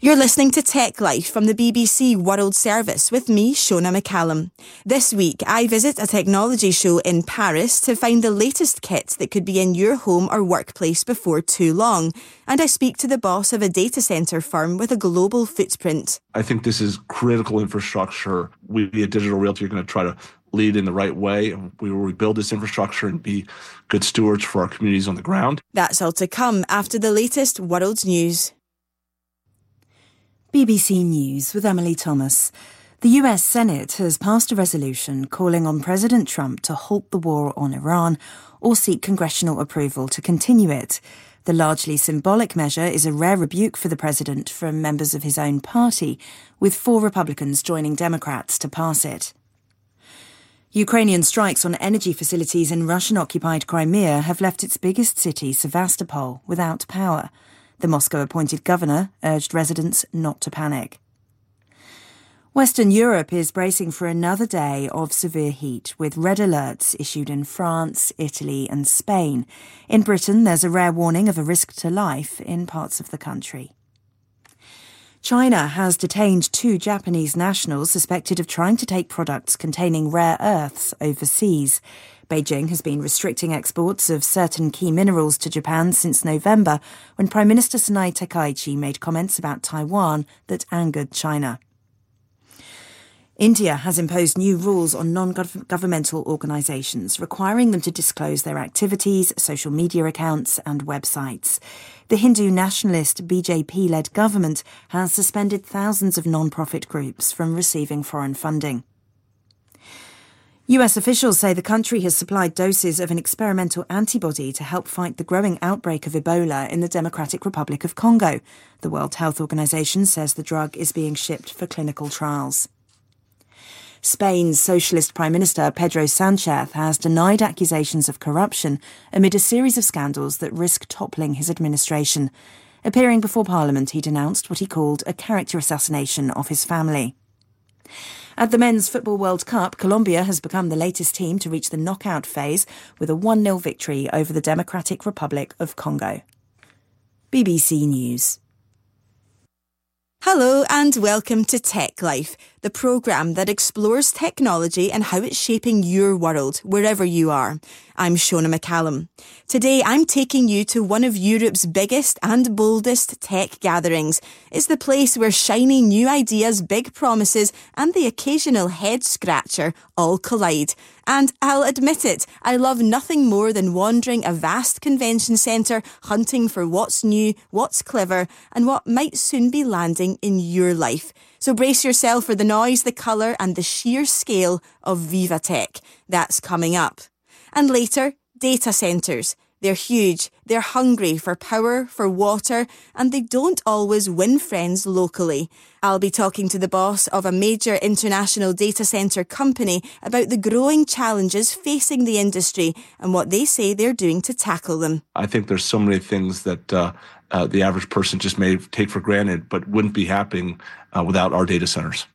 You're listening to Tech Life from the BBC World Service with me, Shona McCallum. This week, I visit a technology show in Paris to find the latest kit that could be in your home or workplace before too long. And I speak to the boss of a data centre firm with a global footprint. I think this is critical infrastructure. We at Digital Realty are going to try to lead in the right way. We will rebuild this infrastructure and be good stewards for our communities on the ground. That's all to come after the latest world news. BBC News with Emily Thomas. The US Senate has passed a resolution calling on President Trump to halt the war on Iran or seek congressional approval to continue it. The largely symbolic measure is a rare rebuke for the president from members of his own party, with 4 Republicans joining Democrats to pass it. Ukrainian strikes on energy facilities in Russian-occupied Crimea have left its biggest city, Sevastopol, without power. The Moscow-appointed governor urged residents not to panic. Western Europe is bracing for another day of severe heat, with red alerts issued in France, Italy and Spain. In Britain, there's a rare warning of a risk to life in parts of the country. China has detained 2 Japanese nationals suspected of trying to take products containing rare earths overseas. Beijing has been restricting exports of certain key minerals to Japan since November, when Prime Minister Sanae Takaichi made comments about Taiwan that angered China. India has imposed new rules on non-governmental organisations, requiring them to disclose their activities, social media accounts and websites. The Hindu nationalist BJP-led government has suspended thousands of non-profit groups from receiving foreign funding. US officials say the country has supplied doses of an experimental antibody to help fight the growing outbreak of Ebola in the Democratic Republic of Congo. The World Health Organization says the drug is being shipped for clinical trials. Spain's Socialist Prime Minister Pedro Sánchez has denied accusations of corruption amid a series of scandals that risk toppling his administration. Appearing before Parliament, he denounced what he called a character assassination of his family. At the Men's Football World Cup, Colombia has become the latest team to reach the knockout phase with a 1-0 victory over the Democratic Republic of Congo. BBC News. Hello and welcome to Tech Life, the programme that explores technology and how it's shaping your world, wherever you are. I'm Shona McCallum. Today I'm taking you to one of Europe's biggest and boldest tech gatherings. It's the place where shiny new ideas, big promises and the occasional head scratcher all collide. And I'll admit it, I love nothing more than wandering a vast convention centre, hunting for what's new, what's clever, and what might soon be landing in your life. So brace yourself for the noise, the colour, and the sheer scale of VivaTech. That's coming up. And later, data centres. They're huge, they're hungry for power, for water, and they don't always win friends locally. I'll be talking to the boss of a major international data centre company about the growing challenges facing the industry and what they say they're doing to tackle them. I think there's so many things that the average person just may take for granted, but wouldn't be happening without our data centers.